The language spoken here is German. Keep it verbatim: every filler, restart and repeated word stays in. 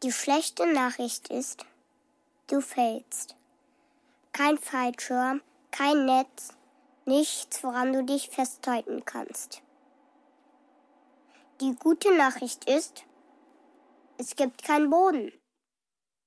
Die schlechte Nachricht ist, du fällst. Kein Fallschirm, kein Netz, nichts, woran du dich festhalten kannst. Die gute Nachricht ist, es gibt keinen Boden.